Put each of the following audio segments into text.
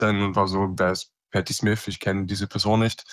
dann und war so, wer ist Patti Smith? Ich kenne diese Person nicht.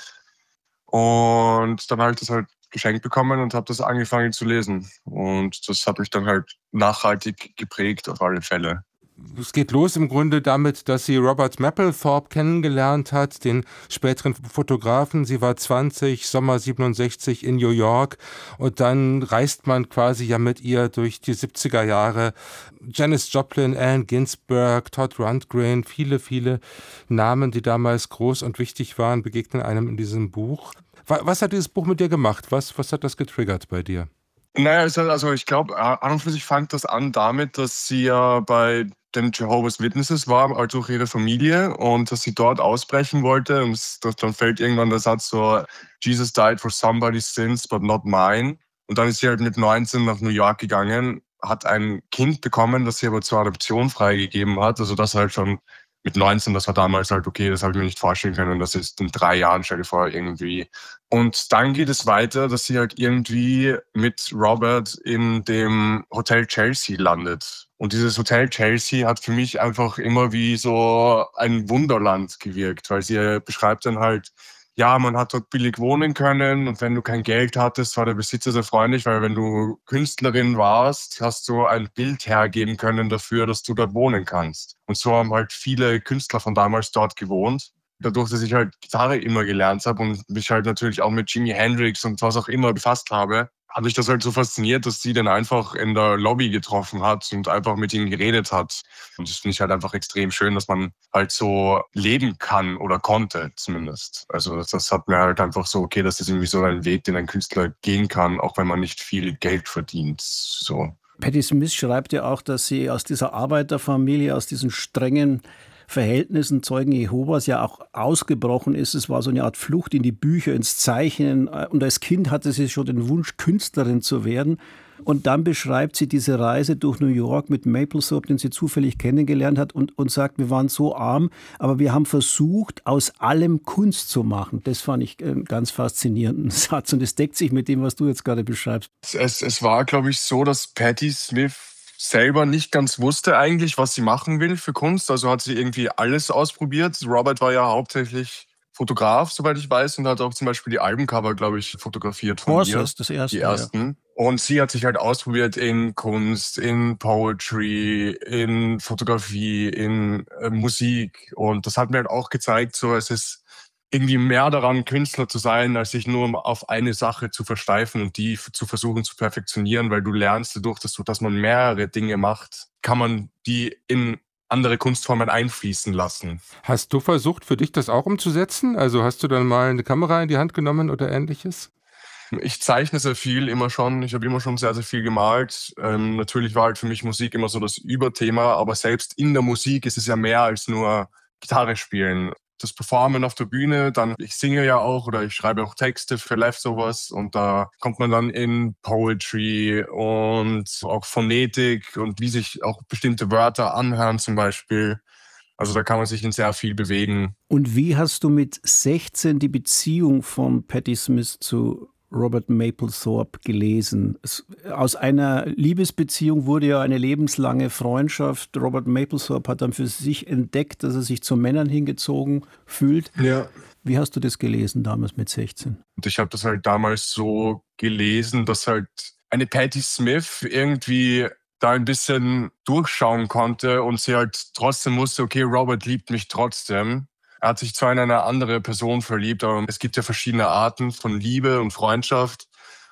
Und dann habe ich das halt geschenkt bekommen und habe das angefangen zu lesen. Und das hat mich dann halt nachhaltig geprägt, auf alle Fälle. Es geht los im Grunde damit, dass sie Robert Mapplethorpe kennengelernt hat, den späteren Fotografen. Sie war 20, Sommer 67 in New York, und dann reist man quasi ja mit ihr durch die 70er Jahre. Janis Joplin, Allen Ginsberg, Todd Rundgren, viele, viele Namen, die damals groß und wichtig waren, begegnen einem in diesem Buch. Was hat dieses Buch mit dir gemacht? Was hat das getriggert bei dir? Naja, also ich glaube, an und für sich fängt das an damit, dass sie ja bei den Jehovah's Witnesses war, also auch ihre Familie, und dass sie dort ausbrechen wollte. Und dann fällt irgendwann der Satz so, Jesus died for somebody's sins, but not mine. Und dann ist sie halt mit 19 nach New York gegangen, hat ein Kind bekommen, das sie aber zur Adoption freigegeben hat. Also das halt schon mit 19, das war damals halt okay, das habe ich mir nicht vorstellen können. Das ist in 3 Jahren, stell dir vor, irgendwie. Und dann geht es weiter, dass sie halt irgendwie mit Robert in dem Hotel Chelsea landet. Und dieses Hotel Chelsea hat für mich einfach immer wie so ein Wunderland gewirkt, weil sie beschreibt dann halt, ja, man hat dort billig wohnen können, und wenn du kein Geld hattest, war der Besitzer sehr freundlich, weil wenn du Künstlerin warst, hast du ein Bild hergeben können dafür, dass du dort wohnen kannst. Und so haben halt viele Künstler von damals dort gewohnt. Dadurch, dass ich halt Gitarre immer gelernt habe und mich halt natürlich auch mit Jimi Hendrix und was auch immer befasst habe, hat mich das halt so fasziniert, dass sie den einfach in der Lobby getroffen hat und einfach mit ihm geredet hat. Und das finde ich halt einfach extrem schön, dass man halt so leben kann oder konnte zumindest. Also das hat mir halt einfach so, okay, das ist irgendwie so ein Weg, den ein Künstler gehen kann, auch wenn man nicht viel Geld verdient. So. Patti Smith schreibt ja auch, dass sie aus dieser Arbeiterfamilie, aus diesen strengen Verhältnissen Zeugen Jehovas ja auch ausgebrochen ist. Es war so eine Art Flucht in die Bücher, ins Zeichnen. Und als Kind hatte sie schon den Wunsch, Künstlerin zu werden. Und dann beschreibt sie diese Reise durch New York mit Mapplethorpe, den sie zufällig kennengelernt hat, und sagt, wir waren so arm, aber wir haben versucht, aus allem Kunst zu machen. Das fand ich einen ganz faszinierenden Satz, und es deckt sich mit dem, was du jetzt gerade beschreibst. Es war, glaube ich, so, dass Patti Smith selber nicht ganz wusste eigentlich, was sie machen will für Kunst. Also hat sie irgendwie alles ausprobiert. Robert war ja hauptsächlich Fotograf, soweit ich weiß, und hat auch zum Beispiel die Albencover, glaube ich, fotografiert von Horses, ihr. das erste. Die ersten. Ja. Und sie hat sich halt ausprobiert in Kunst, in Poetry, in Fotografie, in Musik. Und das hat mir halt auch gezeigt, so es ist irgendwie mehr daran, Künstler zu sein, als sich nur auf eine Sache zu versteifen und die zu versuchen zu perfektionieren, weil du lernst dadurch, dass man mehrere Dinge macht, kann man die in andere Kunstformen einfließen lassen. Hast du versucht, für dich das auch umzusetzen? Also hast du dann mal eine Kamera in die Hand genommen oder Ähnliches? Ich zeichne sehr viel, immer schon. Ich habe immer schon sehr, sehr viel gemalt. Natürlich war halt für mich Musik immer so das Überthema, aber selbst in der Musik ist es ja mehr als nur Gitarre spielen. Das Performen auf der Bühne, dann ich singe ja auch oder ich schreibe auch Texte für Leftovers, und da kommt man dann in Poetry und auch Phonetik und wie sich auch bestimmte Wörter anhören zum Beispiel. Also da kann man sich in sehr viel bewegen. Und wie hast du mit 16 die Beziehung von Patti Smith zu Robert Mapplethorpe gelesen? Aus einer Liebesbeziehung wurde ja eine lebenslange Freundschaft. Robert Mapplethorpe hat dann für sich entdeckt, dass er sich zu Männern hingezogen fühlt. Ja. Wie hast du das gelesen damals mit 16? Und ich habe das halt damals so gelesen, dass halt eine Patti Smith irgendwie da ein bisschen durchschauen konnte und sie halt trotzdem wusste, okay, Robert liebt mich trotzdem. Er hat sich zwar in eine andere Person verliebt, aber es gibt ja verschiedene Arten von Liebe und Freundschaft.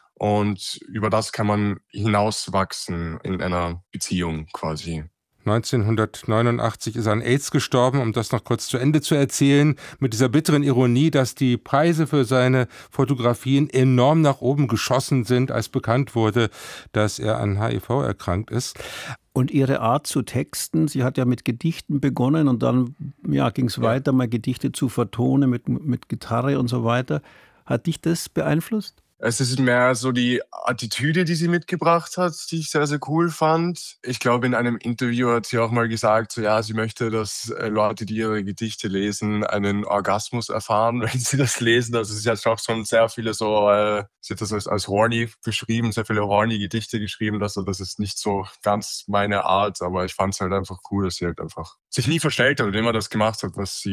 Und über das kann man hinauswachsen in einer Beziehung quasi. 1989 ist er an AIDS gestorben, um das noch kurz zu Ende zu erzählen, mit dieser bitteren Ironie, dass die Preise für seine Fotografien enorm nach oben geschossen sind, als bekannt wurde, dass er an HIV erkrankt ist. Und ihre Art zu texten, sie hat ja mit Gedichten begonnen und dann ging es weiter, mal Gedichte zu vertonen mit Gitarre und so weiter. Hat dich das beeinflusst? Es ist mehr so die Attitüde, die sie mitgebracht hat, die ich sehr, sehr cool fand. Ich glaube, in einem Interview hat sie auch mal gesagt, so, ja, sie möchte, dass Leute, die ihre Gedichte lesen, einen Orgasmus erfahren, wenn sie das lesen. Also sie hat auch schon sehr viele so, sie hat das als horny beschrieben, sehr viele horny Gedichte geschrieben. Also das ist nicht so ganz meine Art, aber ich fand es halt einfach cool, dass sie halt einfach sich nie verstellt hat und immer das gemacht hat, was sie